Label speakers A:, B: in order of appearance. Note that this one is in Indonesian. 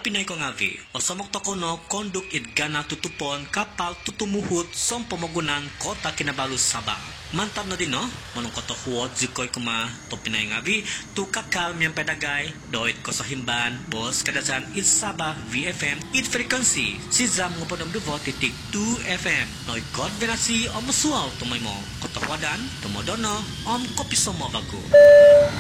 A: Pinay ko nga vi, o samok to kono konduk idgana tutupon kapal tutumuhut som pamagunan kota Kinabalu Sabah. Mantap na din no, manong ko to huwot zikoy kuma to Pinay nga vi, tu kakal miyang pedagay, doit ko sa himban, bos kadasan it Sabah VFM, it frequency, si Zam ng Podom titik 2 FM, noy God venasi o musuaw tumay mo, kotohwadan, tumodono, om kopiso mo bago.